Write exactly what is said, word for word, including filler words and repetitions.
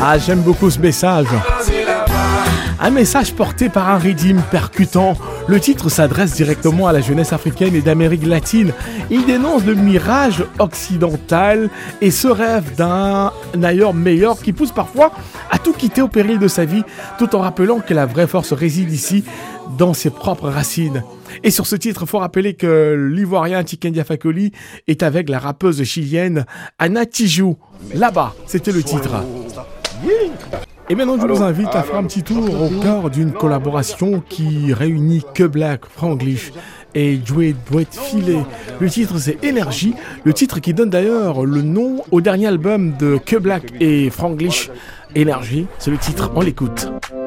Ah, j'aime beaucoup ce message. Un message porté par un rythme percutant. Le titre s'adresse directement à la jeunesse africaine et d'Amérique latine. Il dénonce le mirage occidental et ce rêve d'un ailleurs meilleur qui pousse parfois à tout quitter au péril de sa vie, tout en rappelant que la vraie force réside ici, dans ses propres racines. Et sur ce titre, il faut rappeler que l'Ivoirien Tikendia Fakoly est avec la rappeuse chilienne Anna Tijoux. Là-bas, c'était le titre. Et maintenant, je vous invite à faire un petit tour au cœur d'une collaboration qui réunit Que Black, Franglish et Dwayne Brett Fillet. Le titre, c'est Énergie, le titre qui donne d'ailleurs le nom au dernier album de Que Black et Franglish. Énergie, c'est le titre, on l'écoute.